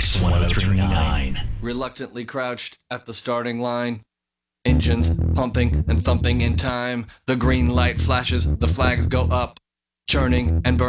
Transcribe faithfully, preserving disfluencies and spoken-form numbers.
Kiss one oh three point nine. Reluctantly crouched at the starting line. Engines pumping and thumping in time. The green light flashes, the flags go up. Churning and burning.